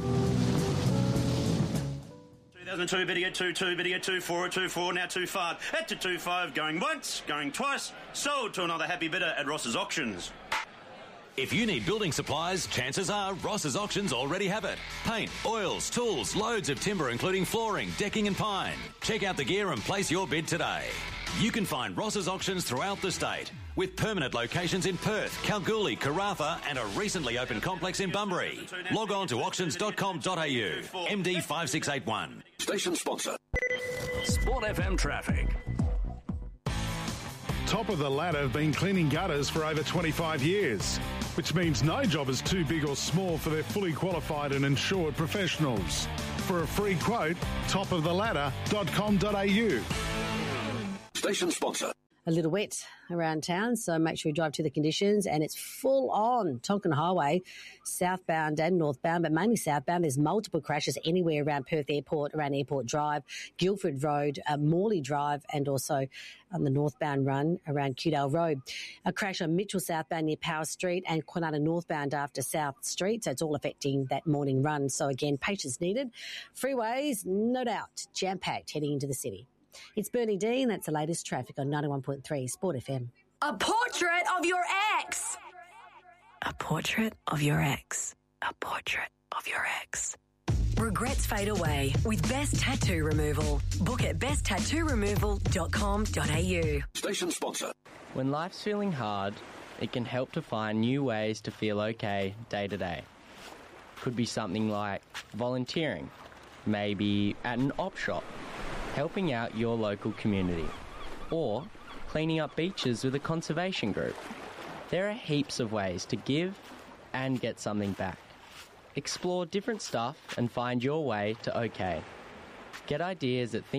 2002, better get 2-2, better get 2-4, 2-4, now 2-5. At to 2-5, going once, going twice, sold to another happy bidder at Ross's Auctions. If you need building supplies, chances are Ross's Auctions already have it. Paint, oils, tools, loads of timber including flooring, decking and pine. Check out the gear and place your bid today. You can find Ross's Auctions throughout the state, with permanent locations in Perth, Kalgoorlie, Karratha and a recently opened complex in Bunbury. Log on to auctions.com.au. MD 5681. Station sponsor. Sport FM traffic. Top of the ladder have been cleaning gutters for over 25 years, which means no job is too big or small for their fully qualified and insured professionals. For a free quote, topoftheladder.com.au. Station sponsor. A little wet around town, so make sure you drive to the conditions. And it's full on Tonkin Highway, southbound and northbound, but mainly southbound. There's multiple crashes anywhere around Perth Airport, around Airport Drive, Guildford Road, Morley Drive, and also on the northbound run around Cudale Road. A crash on Mitchell southbound near Power Street and Kwinana northbound after South Street, so it's all affecting that morning run. So again, patience needed. Freeways, no doubt, jam-packed heading into the city. It's Bernie Dean. That's the latest traffic on 91.3 Sport FM. A portrait of your ex. A portrait of your ex. A portrait of your ex. Regrets fade away with Best Tattoo Removal. Book at besttattooremoval.com.au. Station sponsor. When life's feeling hard, it can help to find new ways to feel okay day to day. Could be something like volunteering, maybe at an op shop, helping out your local community, or cleaning up beaches with a conservation group. There are heaps of ways to give and get something back. Explore different stuff and find your way to OK. Get ideas at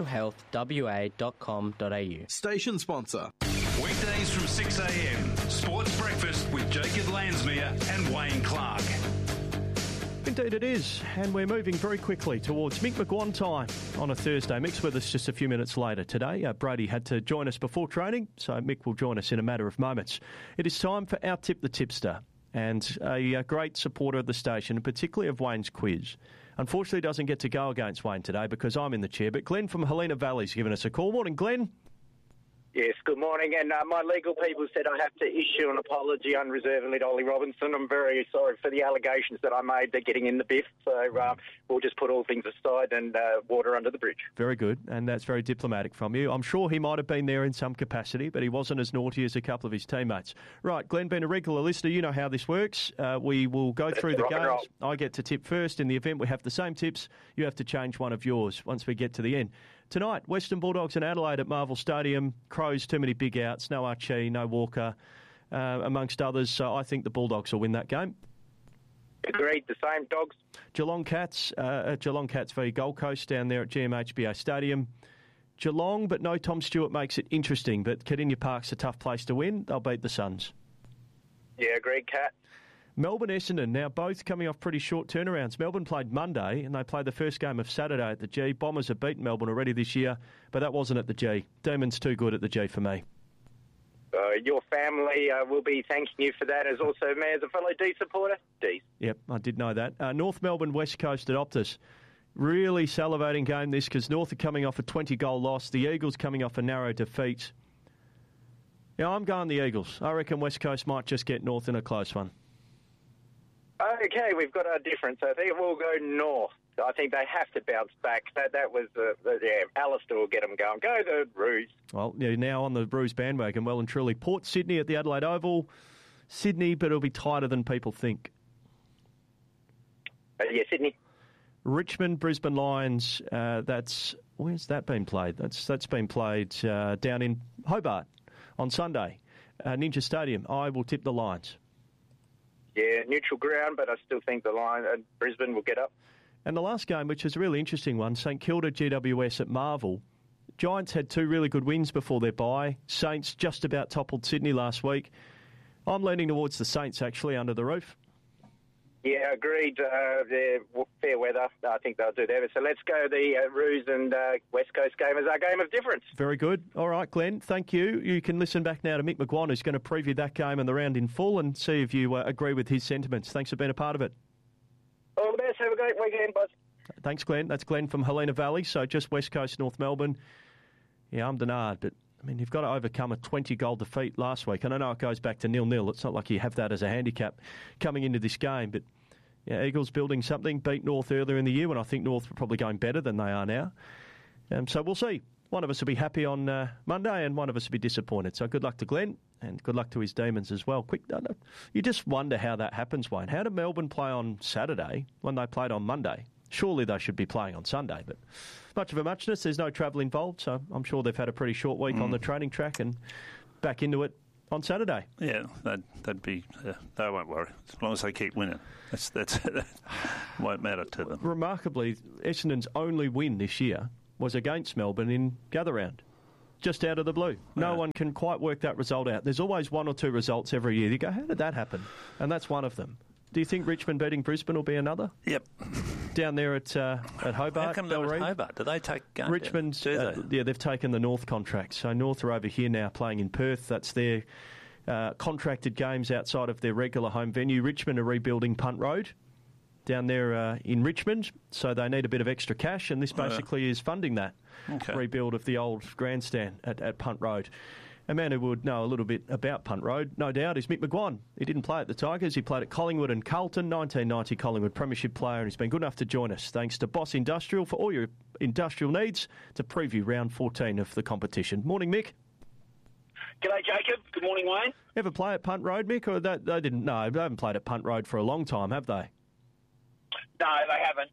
thinkmentalhealthwa.com.au. Station sponsor. Weekdays from 6 a.m. Sports Breakfast with Jacob Lansmere and Wayne Clark. Indeed it is, and we're moving very quickly towards Mick McGuan time on a Thursday. Mick's with us just a few minutes later today. Brady had to join us before training, so Mick will join us in a matter of moments. It is time for our Tip the Tipster, and a great supporter of the station, and particularly of Wayne's quiz. Unfortunately doesn't get to go against Wayne today because I'm in the chair, but Glenn from Helena Valley's given us a call. Morning, Glenn. Yes, good morning. And my legal people said I have to issue an apology unreservedly to Ollie Robinson. I'm very sorry for the allegations that I made. They're getting in the biff. So we'll just put all things aside and water under the bridge. Very good. And that's very diplomatic from you. I'm sure he might have been there in some capacity, but he wasn't as naughty as a couple of his teammates. Right, Glenn, being a regular listener, you know how this works. We will go through the games. I get to tip first. In the event we have the same tips, you have to change one of yours once we get to the end. Tonight, Western Bulldogs and Adelaide at Marvel Stadium. Crows, too many big outs. No Archie, no Walker, amongst others. So I think the Bulldogs will win that game. Agreed, the same Dogs. Geelong Cats v Gold Coast down there at GMHBA Stadium. Geelong, but no Tom Stewart makes it interesting. But Cardinia Park's a tough place to win. They'll beat the Suns. Yeah, agreed, Cat. Melbourne, Essendon, now both coming off pretty short turnarounds. Melbourne played Monday and they played the first game of Saturday at the G. Bombers have beaten Melbourne already this year, but that wasn't at the G. Demons too good at the G for me. Your family will be thanking you for that, as also me as a fellow D supporter. D. Yep, I did know that. North Melbourne, West Coast at Optus. Really salivating game this because North are coming off a 20-goal loss. The Eagles coming off a narrow defeat. Yeah, I'm going the Eagles. I reckon West Coast might just get North in a close one. Okay, we've got a difference. I think we'll go North. I think they have to bounce back. That was Alistair will get them going. Go the Roos. Well, yeah, now on the Roos bandwagon, well and truly. Port Sydney at the Adelaide Oval. Sydney, but it'll be tighter than people think. Yeah, Sydney. Richmond, Brisbane Lions. Where's that been played? That's been played down in Hobart on Sunday, Ninja Stadium. I will tip the Lions. Yeah, neutral ground, but I still think the Lions and Brisbane will get up. And the last game, which is a really interesting one, St Kilda GWS at Marvel. Giants had two really good wins before their bye. Saints just about toppled Sydney last week. I'm leaning towards the Saints, actually, under the roof. Yeah, agreed. Fair weather. I think they'll do that. So let's go the Roos and West Coast game as our game of difference. Very good. All right, Glenn, thank you. You can listen back now to Mick McGuan, who's going to preview that game and the round in full and see if you agree with his sentiments. Thanks for being a part of it. All the best. Have a great weekend, bud. Thanks, Glenn. That's Glenn from Helena Valley, so just West Coast, North Melbourne. Yeah, I'm Denard, but I mean, you've got to overcome a 20-goal defeat last week. And I know it goes back to 0-0. It's not like you have that as a handicap coming into this game. But yeah, Eagles building something, beat North earlier in the year when I think North were probably going better than they are now. So we'll see. One of us will be happy on Monday and one of us will be disappointed. So good luck to Glenn and good luck to his Demons as well. You just wonder how that happens, Wayne. How did Melbourne play on Saturday when they played on Monday? Surely they should be playing on Sunday, but much of a muchness. There's no travel involved, so I'm sure they've had a pretty short week on the training track and back into it on Saturday. Yeah, they'd be. They won't worry as long as they keep winning. That won't matter to them. Remarkably, Essendon's only win this year was against Melbourne in Gather Round, just out of the blue. No one can quite work that result out. There's always one or two results every year. You go, how did that happen? And that's one of them. Do you think Richmond beating Brisbane will be another? Yep. Down there at Hobart, How come they're at Hobart? Do they take games? Richmond, they've taken the North contract. So North are over here now playing in Perth. That's their contracted games outside of their regular home venue. Richmond are rebuilding Punt Road down there in Richmond, so they need a bit of extra cash, and this basically is funding that rebuild of the old grandstand at Punt Road. A man who would know a little bit about Punt Road, no doubt, is Mick McGuan. He didn't play at the Tigers. He played at Collingwood and Carlton, 1990 Collingwood Premiership player, and he's been good enough to join us thanks to Boss Industrial for all your industrial needs to preview round 14 of the competition. Morning, Mick. G'day, Jacob. Good morning, Wayne. Ever play at Punt Road, Mick? Or they didn't? No, they haven't played at Punt Road for a long time, have they? No, they haven't.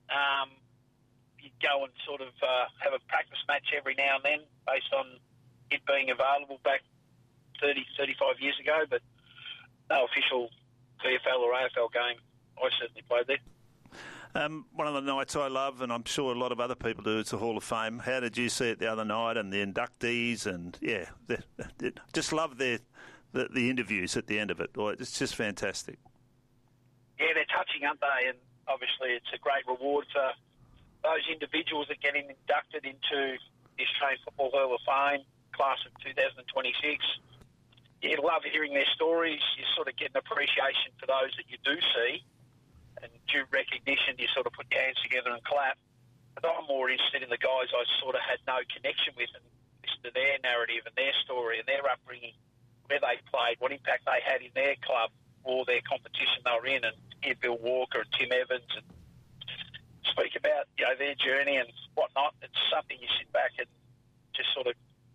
You go and sort of have a practice match every now and then based on it being available back 30, 35 years ago, but no official VFL or AFL game. I certainly played there. One of the nights I love, and I'm sure a lot of other people do, it's the Hall of Fame. How did you see it the other night and the inductees? And, just love the interviews at the end of it. It's just fantastic. Yeah, they're touching, aren't they? And obviously it's a great reward for those individuals that get inducted into the Australian Football Hall of Fame class of 2026. You love hearing their stories. You sort of get an appreciation for those that you do see. And due recognition, you sort of put your hands together and clap. But I'm more interested in the guys I sort of had no connection with and listen to their narrative and their story and their upbringing, where they played, what impact they had in their club or their competition they were in, and hear Bill Walker and Tim Evans and speak about their journey and whatnot. It's something you sit back and just sort of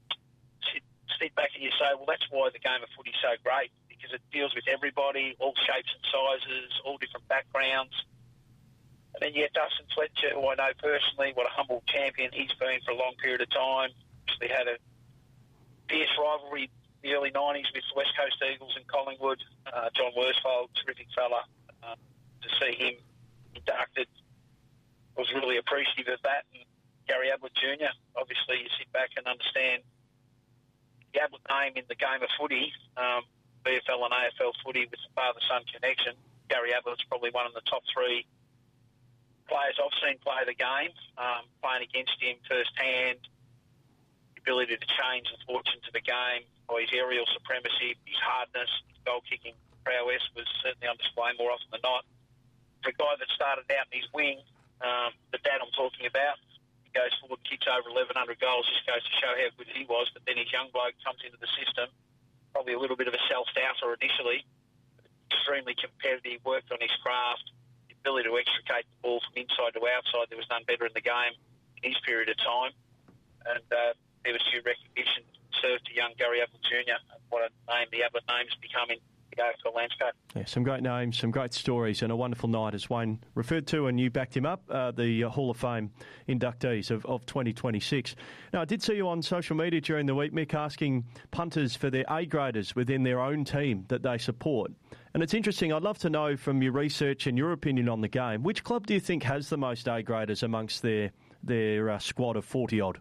sit back and you say, well, that's why the game of footy is so great, because it deals with everybody, all shapes and sizes, all different backgrounds. And then you get Dustin Fletcher, who I know personally, what a humble champion he's been for a long period of time. Actually had a fierce rivalry in the early 90s with the West Coast Eagles and Collingwood. John Worsfold, terrific fella. To see him inducted, was really appreciative of that. And Gary Ablett Jr., obviously you sit back and understand the Ablett name in the game of footy, VFL and AFL footy with the father-son connection. Gary Ablett's probably one of the top three players I've seen play the game, playing against him firsthand, the ability to change the fortunes of the game, or his aerial supremacy, his hardness, his goal-kicking prowess was certainly on display more often than not. For a guy that started out in his wing, the dad I'm talking about, goes forward, kicks over 1,100 goals, just goes to show how good he was. But then his young bloke comes into the system, probably a little bit of a self-doubter initially, extremely competitive, worked on his craft, the ability to extricate the ball from inside to outside. There was none better in the game in his period of time. And there was due recognition served to young Gary Ablett Jr. What a name the Ablett name is becoming. AFL landscape. Yeah, some great names, some great stories, and a wonderful night, as Wayne referred to, and you backed him up, the Hall of Fame inductees of 2026. Now, I did see you on social media during the week, Mick, asking punters for their A-graders within their own team that they support. And it's interesting, I'd love to know from your research and your opinion on the game, which club do you think has the most A-graders amongst their squad of 40-odd?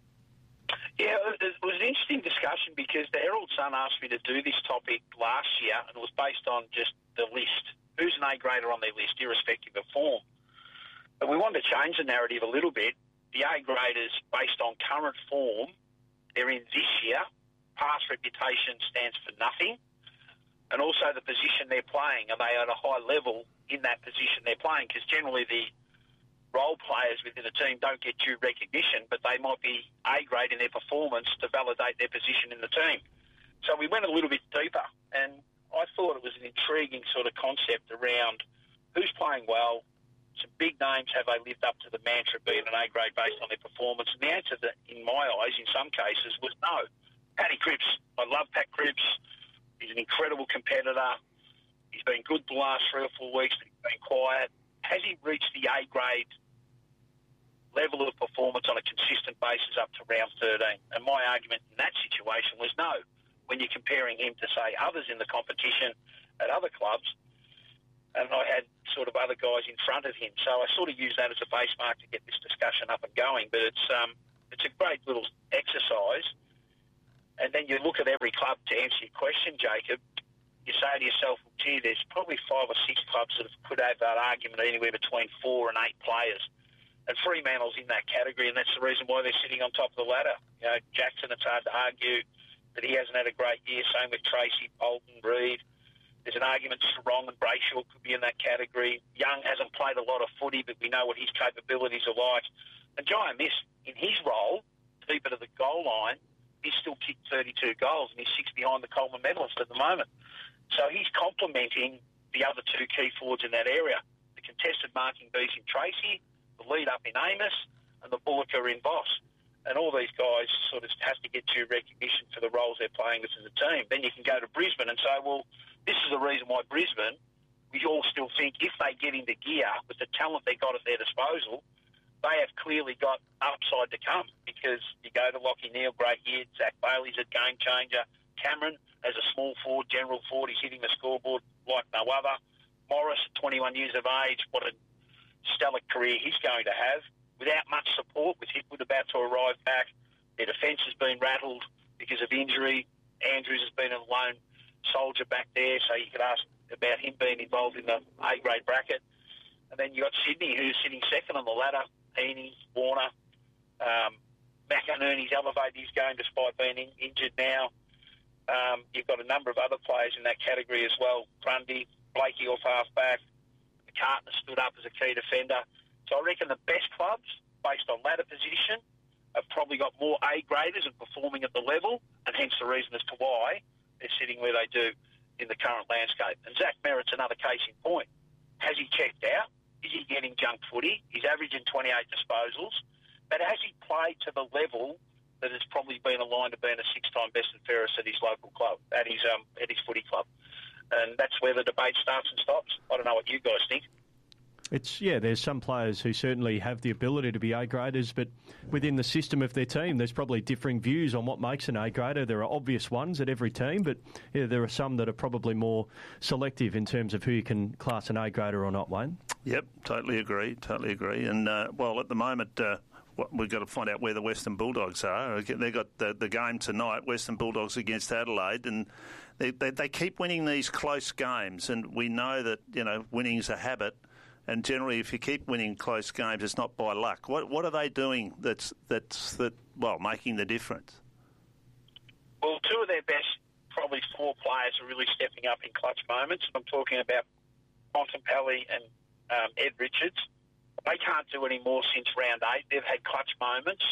Yeah, it was an interesting discussion because the Herald Sun asked me to do this topic last year, and it was based on just the list. Who's an A-grader on their list, irrespective of form? But we wanted to change the narrative a little bit. The A-graders, based on current form, they're in this year. Past reputation stands for nothing. And also the position they're playing. Are they at a high level in that position they're playing? Because generally the role players within a team don't get due recognition, but they might be A-grade in their performance to validate their position in the team. So we went a little bit deeper, and I thought it was an intriguing sort of concept around who's playing well, some big names, have they lived up to the mantra of being an A-grade based on their performance? And the answer, that, in my eyes, in some cases, was no. Paddy Cripps. I love Pat Cripps. He's an incredible competitor. He's been good the last 3 or 4 weeks, but he's been quiet. Has he reached the A-grade level of performance on a consistent basis up to round 13? And my argument in that situation was no. When you're comparing him to, say, others in the competition at other clubs, and I had sort of other guys in front of him. So I sort of used that as a base mark to get this discussion up and going. But it's a great little exercise. And then you look at every club, to answer your question, Jacob, you say to yourself, well, gee, there's probably 5 or 6 clubs that could have that argument anywhere between 4 and 8 players. And Fremantle's in that category, and that's the reason why they're sitting on top of the ladder. You know, Jackson, it's hard to argue that he hasn't had a great year. Same with Tracy, Bolton, Reid. There's an argument Sarong and Brayshaw could be in that category. Young hasn't played a lot of footy, but we know what his capabilities are like. And Jai Miss, in his role, deeper to the goal line, he's still kicked 32 goals, and he's 6 behind the Coleman medalist at the moment. So he's complementing the other 2 key forwards in that area. The contested marking bees in Tracy, the lead up in Amos, and the Bullocker in Voss. And all these guys sort of have to get due recognition for the roles they're playing as a team. Then you can go to Brisbane and say, well, this is the reason why Brisbane, we all still think if they get into gear with the talent they got at their disposal, they have clearly got upside to come, because you go to Lachie Neale, great year. Zach Bailey's a game changer. Cameron, as a small forward, general forward, he's hitting the scoreboard like no other. Morris, 21 years of age, what a stellar career he's going to have. Without much support, with Hipwood about to arrive back, their defence has been rattled because of injury. Andrews has been a lone soldier back there, so you could ask about him being involved in the A-grade bracket. And then you got Sydney, who's sitting second on the ladder. Heaney, Warner, McInerney's elevated his game despite being injured now. You've got a number of other players in that category as well. Grundy, Blakey off half-back. McCartney stood up as a key defender. So I reckon the best clubs, based on ladder position, have probably got more A-graders and performing at the level, and hence the reason as to why they're sitting where they do in the current landscape. And Zach Merritt's another case in point. Has he checked out? Is he getting junk footy? He's averaging 28 disposals. But has he played to the level that has probably been aligned to being a 6-time best and fairest at his local club, at his footy club? And that's where the debate starts and stops. I don't know what you guys think. There's some players who certainly have the ability to be A-graders, but within the system of their team, there's probably differing views on what makes an A-grader. There are obvious ones at every team, but there are some that are probably more selective in terms of who you can class an A-grader or not, Wayne. Yep, totally agree. And, at the moment, we've got to find out where the Western Bulldogs are. They've got the game tonight, Western Bulldogs against Adelaide, and they keep winning these close games, and we know that, winning's a habit. And generally, if you keep winning close games, it's not by luck. What are they doing that's making the difference? Well, 2 of their best, probably 4 players are really stepping up in clutch moments. I'm talking about Bontempelli and Ed Richards. They can't do any more since round 8. They've had clutch moments.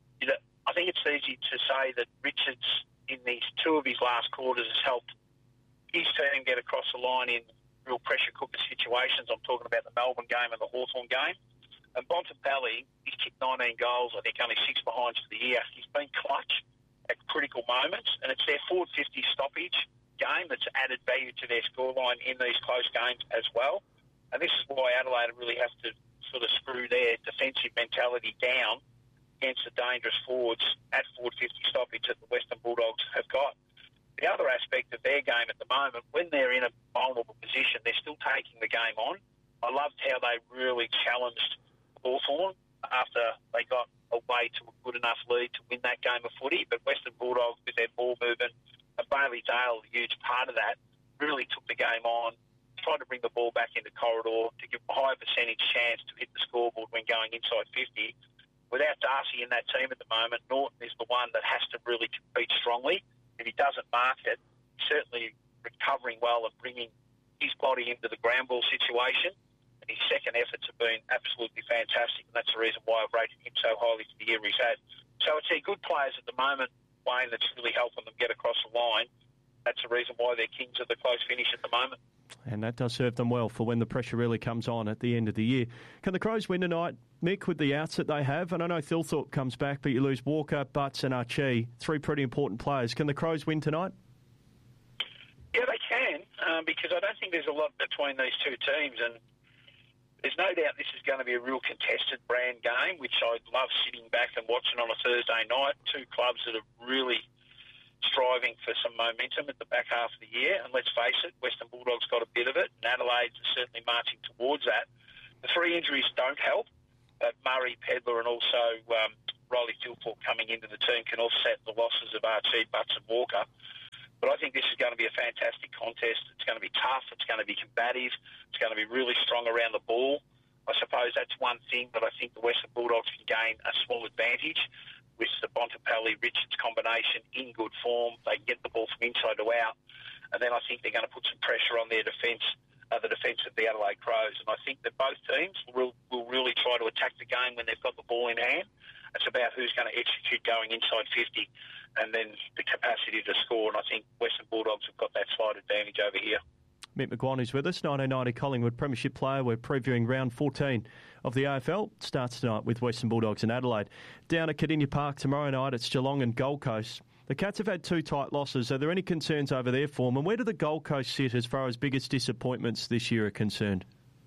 I think it's easy to say that Richards, in these 2 of his last quarters, has helped his team get across the line in real pressure cooker situations. I'm talking about the Melbourne game and the Hawthorn game. And Bontempelli, he's kicked 19 goals, I think only 6 behinds for the year. He's been clutch at critical moments, and it's their forward 50 stoppage game that's added value to their scoreline in these close games as well. And this is why Adelaide really have to sort of screw their defensive mentality down against the dangerous forwards at forward 50 stoppage that the Western Bulldogs have got. The other aspect of their game at the moment, when they're in a vulnerable position, they're still taking the game on. I loved how they really challenged Hawthorn after they got away to a good enough lead to win that game of footy. But Western Bulldogs, with their ball movement, and Bailey Dale, a huge part of that, really took the game on, tried to bring the ball back into corridor to give a high percentage chance to hit the scoreboard when going inside 50. Without Darcy in that team at the moment, Norton is the one that has to really compete strongly. If he doesn't mark it, certainly recovering well and bringing his body into the ground ball situation. his second efforts have been absolutely fantastic, and that's the reason why I've rated him so highly for the year he's had. So it's their good players at the moment, Wayne, that's really helping them get across the line. That's the reason why they're kings of the close finish at the moment. And that does serve them well for when the pressure really comes on at the end of the year. Can the Crows win tonight, Mick, with the outs that they have? And I know Thilthorpe comes back, but you lose Walker, Butts and Archie, three pretty important players. Can the Crows win tonight? Yeah, they can, because I don't think there's a lot between these two teams. And there's no doubt this is going to be a real contested brand game, which I love sitting back and watching on a Thursday night. Two clubs that are really striving for some momentum at the back half of the year. And let's face it, Western Bulldogs got a bit of it, and Adelaide's certainly marching towards that. The three injuries don't help, but Murray, Pedler and also Riley Thilthorpe coming into the team can offset the losses of Archie, Butts and Walker. But I think this is going to be a fantastic contest. It's going to be tough. It's going to be combative. It's going to be really strong around the ball. I suppose that's one thing that I think the Western Bulldogs can gain a small advantage with the Bontempelli-Richards combination in good form. They can get the ball from inside to out. And then I think they're going to put some pressure on their defence, the defence of the Adelaide Crows. And I think that both teams will really try to attack the game when they've got the ball in hand. It's about who's going to execute going inside 50 and then the capacity to score. And I think Western Bulldogs have got that slight advantage over here. Mick McGuinness with us, 1990 Collingwood Premiership player. We're previewing round 14 of the AFL. It starts tonight with Western Bulldogs and Adelaide. Down at Kardinia Park tomorrow night, it's Geelong and Gold Coast. The Cats have had two tight losses. Are there any concerns over their form? And where do the Gold Coast sit as far as biggest disappointments this year are concerned?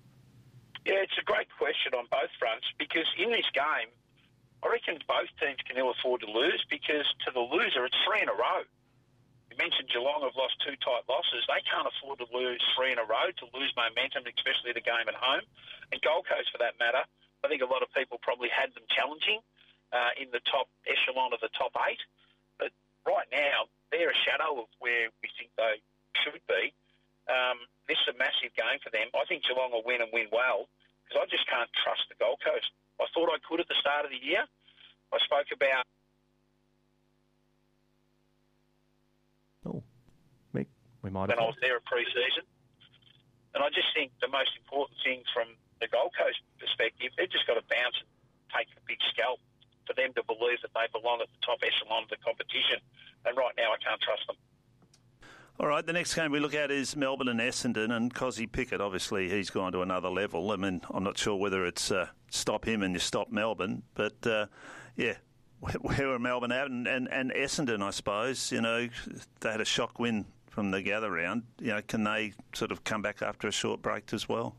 Yeah, it's a great question on both fronts, because in this game, I reckon both teams can ill afford to lose, because to the loser, it's three in a row. You mentioned Geelong have lost two tight losses. They can't afford to lose three in a row, to lose momentum, especially the game at home. And Gold Coast, for that matter, I think a lot of people probably had them challenging in the top echelon of the top eight. But right now, they're a shadow of where we think they should be. This is a massive game for them. I think Geelong will win and win well, because I just can't trust the Gold Coast. I thought I could at the start of the year. I spoke about... Mick, we might when I was there at pre-season. And I just think the most important thing from the Gold Coast perspective, they've just got to bounce and take a big scalp for them to believe that they belong at the top echelon of the competition. And right now I can't trust them. All right, the next game we look at is Melbourne and Essendon, and Cozzy Pickett, obviously he's gone to another level. I mean, I'm not sure whether it's stop him and you stop Melbourne, but where are Melbourne at? And Essendon, I suppose, you know, they had a shock win from the gather round. You know, can they sort of come back after a short break as well?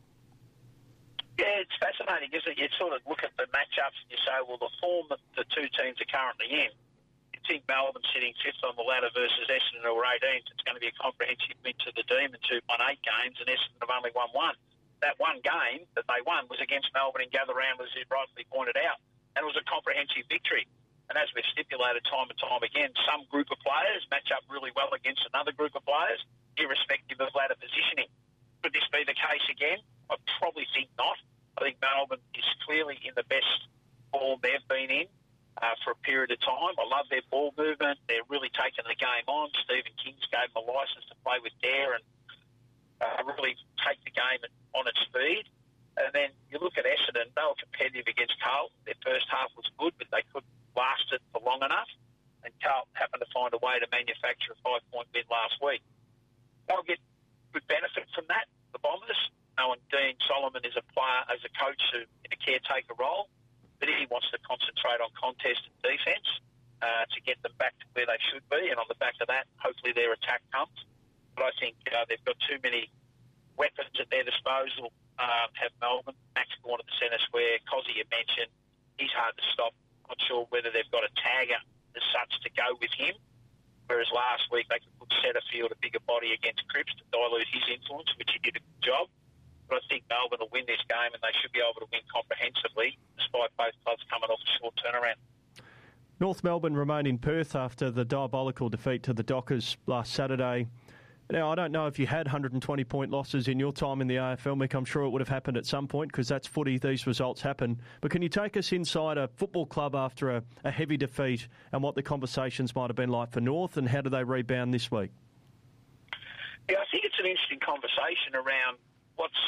Yeah, it's fascinating, isn't it? You sort of look at the matchups and you say, well, the form that the two teams are currently in, you think Melbourne sitting fifth on the ladder versus Essendon who are 18th, it's going to be a comprehensive win to the Demons who won 8 games and Essendon have only won 1. That one game that they won was against Melbourne in gather round, as you rightly pointed out, and it was a comprehensive victory. And as we've stipulated time and time again, some group of players match up really well against another group of players, irrespective of ladder positioning. Could this be the case again? I probably think not. I think Melbourne is clearly in the best form they've been in for a period of time. I love their ball movement. They're really taking the game on. Stephen King's gave them a licence to play with dare and really take the game on its speed. And then you look at Essendon, they were competitive against Carlton. Their first half was good, but they couldn't last it for long enough. And Carlton happened to find a way to manufacture a 5-point win last week. They'll get good benefit from that, the Bombers. Knowing Dean Solomon is a player, as a coach who in a caretaker role, but he wants to concentrate on contest and defence to get them back to where they should be. And on the back of that, hopefully their attack comes. But I think they've got too many weapons at their disposal. Have Melbourne, Max Gawn at the centre square, Cozzy you mentioned, he's hard to stop. Not sure whether they've got a tagger as such to go with him. Whereas last week they could put Setterfield, a bigger body, against Cripps to dilute his influence, which he did a good job. But I think Melbourne will win this game and they should be able to win comprehensively, despite both clubs coming off a short turnaround. North Melbourne remain in Perth after the diabolical defeat to the Dockers last Saturday. Now, I don't know if you had 120-point losses in your time in the AFL, Mick. I'm sure it would have happened at some point because that's footy. These results happen. But can you take us inside a football club after a heavy defeat and what the conversations might have been like for North and how do they rebound this week? Yeah, I think it's an interesting conversation around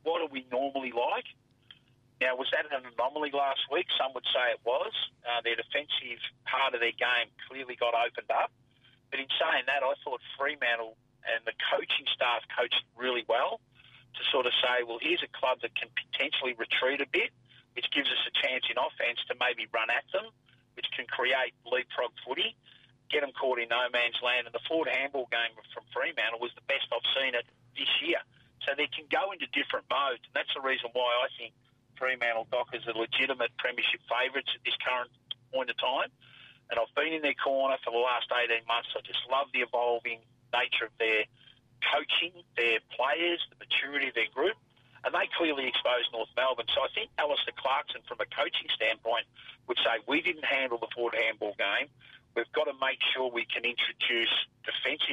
what are we normally like? Now, was that an anomaly last week? Some would say it was. Their defensive part of their game clearly got opened up. But in saying that, I thought Fremantle and the coaching staff coached really well to sort of say, well, here's a club that can potentially retreat a bit, which gives us a chance in offence to maybe run at them, which can create leapfrog footy, get them caught in no man's land. And the Ford handball game from Fremantle was the best I've seen it this year. So they can go into different modes, and that's the reason why I think Fremantle Dockers are legitimate premiership favourites at this current point of time. And I've been in their corner for the last 18 months. I just love the evolving nature of their coaching, their players, the maturity of their group. And they clearly exposed North Melbourne. So I think Alistair Clarkson, from a coaching standpoint, would say, we didn't handle the Ford handball game. We've got to make sure we can introduce defensive